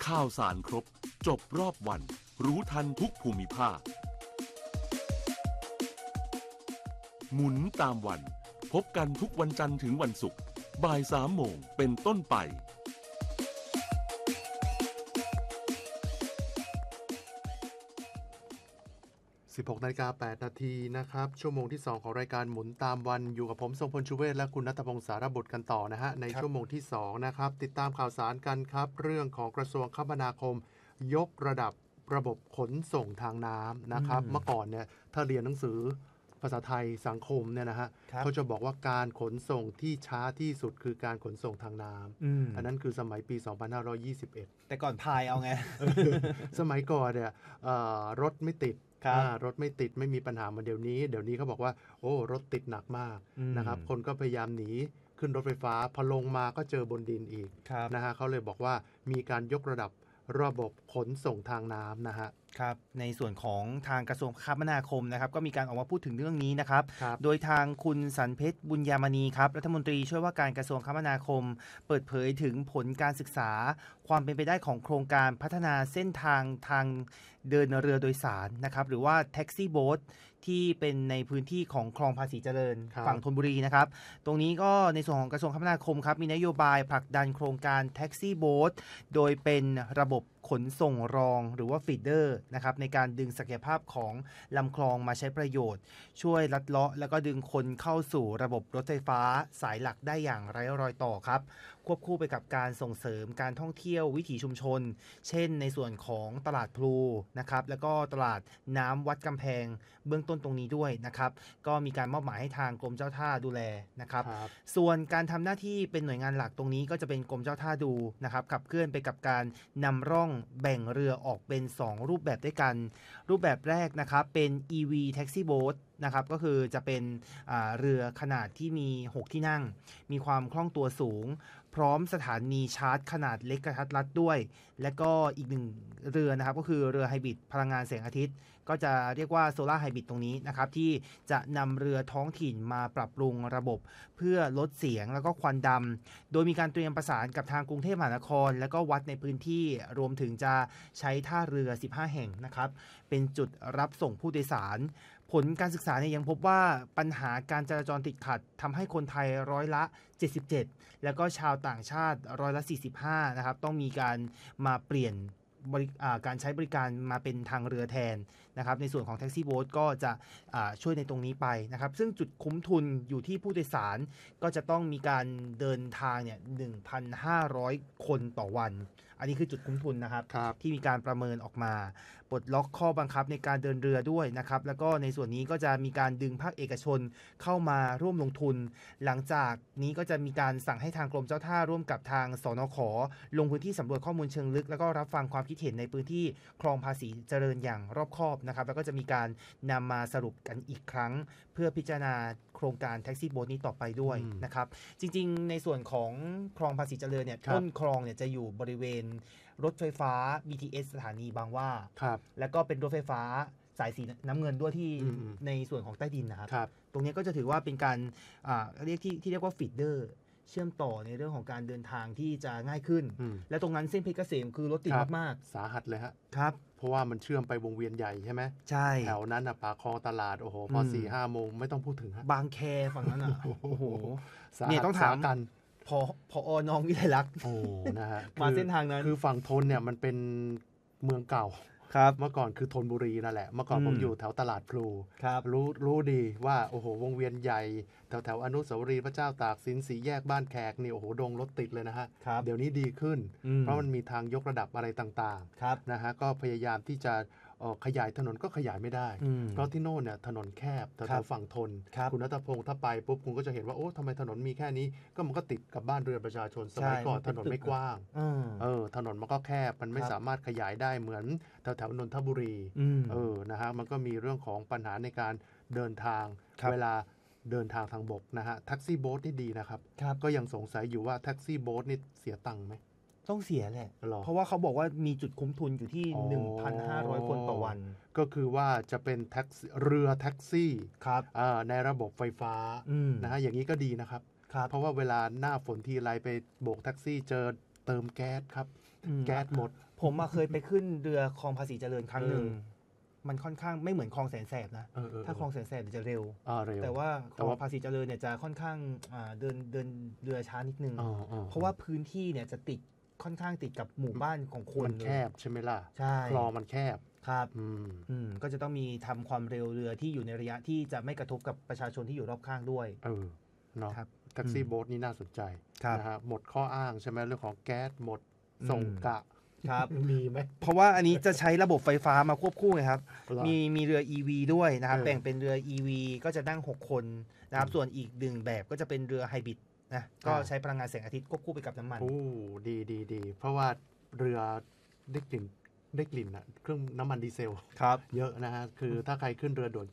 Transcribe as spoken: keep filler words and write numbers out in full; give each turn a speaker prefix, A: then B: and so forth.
A: ข่าวสารครบจบรอบวันรู้ทันทุกภูมิภาคหมุนตามวันพบกันทุกวันจันทร์ถึงวันศุกร์บ่ายสามโมงเป็นต้นไป
B: สิบหกนาฬิกาแปดนาทีนะครับชั่วโมงที่สองของรายการหมุนตามวันอยู่กับผมทรงพลชูเวศและคุณณัฐพงศ์สารบุตรกันต่อนะฮะในชั่วโมงที่สองนะครับติดตามข่าวสารกันครับเรื่องของกระทรวงคมนาคมยกระดับระบบขนส่งทางน้ำนะครับเมื่อก่อนเนี่ยถ้าเรียนหนังสือภาษาไทยสังคมเนี่ยนะฮะเขาจะบอกว่าการขนส่งที่ช้าที่สุดคือการขนส่งทางน้ำอันนั้นคือสมัยปีสองพันห้าร้อยยี่สิบเอ็ด
C: แต่ก่อนพายเอาไง
B: สมัยก่อนเนี่ยรถไม่ติดรถไม่ติดไม่มีปัญหาเหมือนเดี๋ยวนี้เดี๋ยวนี้เขาบอกว่าโอ้รถติดหนักมากนะครับคนก็พยายามหนีขึ้นรถไฟฟ้าพอลงมาก็เจอบนดินอีกนะฮะเขาเลยบอกว่ามีการยกระดับระบบขนส่งทางน้ำนะฮะ
C: ครับในส่วนของทางกระทรวงคมนาคมนะครับก็มีการออกมาพูดถึงเรื่องนี้นะครับโดยทางคุณสันเพชรบุญญามณีครับรัฐมนตรีช่วยว่าการกระทรวงคมนาคมเปิดเผยถึงผลการศึกษาความเป็นไปได้ของโครงการพัฒนาเส้นทางทางเดินเรือโดยสารนะครับหรือว่าแท็กซี่โบ๊ทที่เป็นในพื้นที่ของคลองภาษีเจริญฝั่งธนบุรีนะครับตรงนี้ก็ในส่วนของกระทรวงคมนาคมครับมีนโยบายผลักดันโครงการแท็กซี่โบ๊ทโดยเป็นระบบขนส่งรองหรือว่าฟีดเดอร์นะครับในการดึงศักยภาพของลำคลองมาใช้ประโยชน์ช่วยลัดเลาะแล้วก็ดึงคนเข้าสู่ระบบรถไฟฟ้าสายหลักได้อย่างไร้รอยต่อครับควบคู่ไปกับการส่งเสริมการท่องเที่ยววิถีชุมชนเช่นในส่วนของตลาดพลูนะครับแล้วก็ตลาดน้ำวัดกำแพงเบื้องต้นตรงนี้ด้วยนะครับก็มีการมอบหมายให้ทางกรมเจ้าท่าดูแลนะครับส่วนการทำหน้าที่เป็นหน่วยงานหลักตรงนี้ก็จะเป็นกรมเจ้าท่าดูนะครับขับเคลื่อนไปกับการนำร่องแบ่งเรือออกเป็นสองรูปแบบด้วยกันรูปแบบแรกนะครับเป็น อี วี Taxi Boat นะครับก็คือจะเป็นเรือขนาดที่มีหกที่นั่งมีความคล่องตัวสูงพร้อมสถานีชาร์จขนาดเล็กกระทัดรัดด้วยและก็อีกหนึ่งเรือนะครับก็คือเรือไฮบริดพลังงานแสงอาทิตย์ก็จะเรียกว่าโซล่าไฮบริดตรงนี้นะครับที่จะนำเรือท้องถิ่นมาปรับปรุงระบบเพื่อลดเสียงแล้วก็ควันดำโดยมีการเตรียมประสานกับทางกรุงเทพมหานครและก็วัดในพื้นที่รวมถึงจะใช้ท่าเรือสิบห้าแห่งนะครับเป็นจุดรับส่งผู้โดยสารผลการศึกษาเนี่ยยังพบว่าปัญหาการจราจรติดขัดทำให้คนไทยร้อยละเจ็ดสิบเจ็ดแล้วก็ชาวต่างชาติร้อยละสี่สิบห้านะครับต้องมีการมาเปลี่ยนการใช้บริการมาเป็นทางเรือแทนนะครับในส่วนของแท็กซี่โบ๊ทก็จะช่วยในตรงนี้ไปนะครับซึ่งจุดคุ้มทุนอยู่ที่ผู้โดยสารก็จะต้องมีการเดินทางเนี่ย หนึ่งพันห้าร้อย คนต่อวันอันนี้คือจุดคุ้มทุนนะครับที่มีการประเมินออกมาปลดล็อกข้อบังคับในการเดินเรือด้วยนะครับแล้วก็ในส่วนนี้ก็จะมีการดึงภาคเอกชนเข้ามาร่วมลงทุนหลังจากนี้ก็จะมีการสั่งให้ทางกรมเจ้าท่าร่วมกับทางสนข.ลงพื้นที่สำรวจข้อมูลเชิงลึกแล้วก็รับฟังความคิดเห็นในพื้นที่คลองภาษีเจริญอย่างรอบคอบนะครับแล้วก็จะมีการนำมาสรุปกันอีกครั้งเพื่อพิจารณาโครงการแท็กซี่โบ๊ทนี้ต่อไปด้วยนะครับจริงๆในส่วนของคลองภาษีเจริญเนี่ยต้นคลองเนี่ยจะอยู่บริเวณรถไฟฟ้า บี ที เอส สถานีบางหว่าแล้วก็เป็นรถไฟฟ้าสายสีน้ำเงินด้วยที่ในส่วนของใต้ดินนะครับตรงนี้ก็จะถือว่าเป็นการเรียกที่ที่เรียกว่าฟีดเดอร์เชื่อมต่อในเรื่องของการเดินทางที่จะง่ายขึ้นและตรงนั้นเส้นเพชรเกษมคือรถติดมาก
B: ๆสาหัสเลยฮะ
C: ครับ
B: เพราะว่ามันเชื่อมไปวงเวียนใหญ่ใช่ไหม
C: ใช่
B: แถวนั้นอ่ะปากคลองตลาดโอ้โหพอ สี่ห้า โมงไม่ต้องพูดถึงฮะ
C: บางแคฝั่งนั้นอ่ะโอ้โหเนี่ยต้องถามกันพอพอน้องวิไลลักษณ์
B: โอ้นะฮะ
C: มาเส้นทางนั้น
B: คือฝั่งทนเนี่ยมันเป็นเมืองเก่าเมื่อก่อนคือธนบุรีนั่นแหละเมื่อก่อนผมอยู่แถวตลาดพลูรู้รู้ดีว่าโอ้โหวงเวียนใหญ่แถวแถวอนุสาวรีย์พระเจ้าตากสินสีแยกบ้านแขกนี่โอ้โหดงรถติดเลยนะฮะเดี๋ยวนี้ดีขึ้นเพราะมันมีทางยกระดับอะไรต่างๆนะฮะก็พยายามที่จะขยายถนนก็ขยายไม่ได้เพราะที่โน่นเนี่ยถนนแคบแถวฝั่งทนคุณณัฐพงศ์ถ้าไปปุ๊บคุณก็จะเห็นว่าโอ้ทำไมถนนมีแค่นี้ก็มันก็ติดกับบ้านเรือนประชาชนสมัยก่อนถนนไม่กว้างเออถนนมันก็แคบมันไม่สามารถขยายได้เหมือนแถวแถวนนทบุรีเออนะฮะมันก็มีเรื่องของปัญหาในการเดินทางเวลาเดินทางทางบกนะฮะแท็กซี่โบ๊ทนี่ดีนะครับก็ยังสงสัยอยู่ว่าแท็กซี่โบ๊ทนี่เสียตังค์ไหม
C: ต้องเสียแหละเพราะว่าเขาบอกว่ามีจุดคุ้มทุนอยู่ที่ หนึ่งพันห้าร้อย คนต่อวัน
B: ก็คือว่าจะเป็นแท็กเรือแท็กซี่ในระบบไฟฟ้านะฮะอย่างนี้ก็ดีนะครับเพราะว่าเวลาหน้าฝนทีไรไปโบกแท็กซี่เจอเติมแก๊สครับแก๊สหมด
C: ผมเคยไปขึ้นเรือคลองภาษีเจริญครั้งหนึ่งมันค่อนข้างไม่เหมือนคลองแสนแสบนะถ้าคลองแสนแสบจะเร็วแต่ว่าคลองภาษีเจริญเนี่ยจะค่อนข้างเดินเดินเรือช้านิดนึงเพราะว่าพื้นที่เนี่ยจะติดค่อนข้างติดกับหมู่บ้านของคน
B: มันแคบใช่ไหมล่ะ
C: ใช่
B: คลองมันแคบ
C: ครับอืมอืมก็จะต้องมีทำความเร็วเรือที่อยู่ในระยะที่จะไม่กระทบกับประชาชนที่อยู่รอบข้างด้วย
B: เออเนาะแท็กซี่โบ๊ทนี่น่าสนใจนะฮะหมดข้ออ้างใช่ไหมเรื่องของแก๊สหมดส่งกะ
C: ครับ
B: มีไหม
C: เพราะว่าอันนี้จะใช้ระบบไฟฟ้ามาควบคู่ไงครับมีมีเรือ อี วี ด้วยนะครับแบ่งเป็นเรือ อี วี ก็จะนั่งหกคนนะครับส่วนอีกหนึ่งแบบก็จะเป็นเรือไฮบริดนะก็ใช้พลังงานแสงอาทิตย์ควบคู่ไปกับน้ำมัน
B: โอ้ดีดีดีเพราะว่าเรือได้กลิ่นได้กลิ่นอะเครื่องน้ำมันดีเซล
C: ครับ
B: เยอะนะฮะคือถ้าใครขึ้นเรือด่วน